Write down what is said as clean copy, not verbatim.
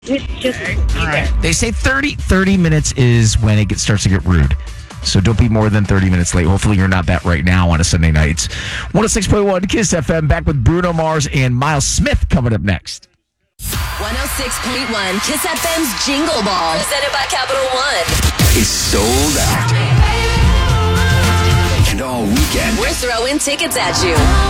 All right. They say 30 minutes is when it starts to get rude. So don't be more than 30 minutes late. Hopefully you're not that right now on a Sunday night. 106.1 KISS FM, back with Bruno Mars and Miles Smith coming up next. 106.1 KISS FM's Jingle Ball, presented by Capital One. It's sold out. And all weekend, we're throwing tickets at you.